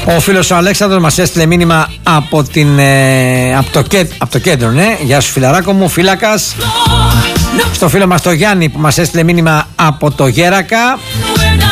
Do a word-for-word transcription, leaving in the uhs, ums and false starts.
Ο φίλος ο Αλέξανδρος μας έστειλε μήνυμα από, την, ε, από, το, κέντ, από το κέντρο, ναι. Γεια σου φιλαράκο μου, φύλακας. Στο φίλο μας το Γιάννη που μας έστειλε μήνυμα από το Γέρακα.